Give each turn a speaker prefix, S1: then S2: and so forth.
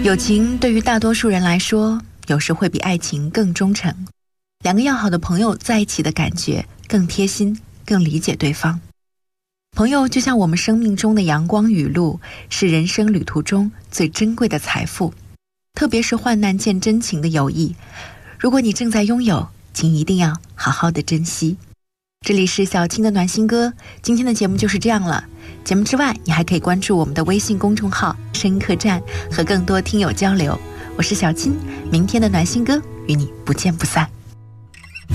S1: 友情对于大多数人来说，有时会比爱情更忠诚。两个要好的朋友在一起的感觉更贴心，更理解对方。朋友就像我们生命中的阳光雨露，是人生旅途中最珍贵的财富。特别是患难见真情的友谊，如果你正在拥有，请一定要好好的珍惜。这里是小青的暖心歌，今天的节目就是这样了。节目之外，你还可以关注我们的微信公众号声音客栈，和更多听友交流。我是小青，明天的暖心歌与你不见不散。